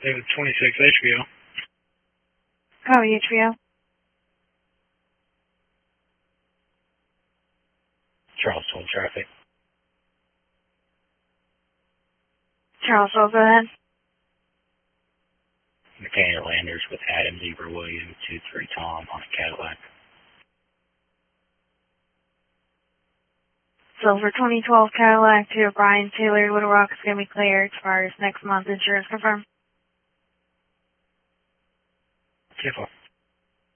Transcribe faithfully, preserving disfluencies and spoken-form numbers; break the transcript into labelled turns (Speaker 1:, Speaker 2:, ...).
Speaker 1: David twenty-six H B O.
Speaker 2: Copy, H B O.
Speaker 3: Charleston traffic.
Speaker 2: Charleston, go ahead.
Speaker 3: Mechanic Landers with Adam Zebra Williams, two three Tom on a Cadillac.
Speaker 2: So for twenty twelve Cadillac to Brian Taylor, Little Rock is going to be clear. Expires next month. Insurance confirmed.
Speaker 3: ten four.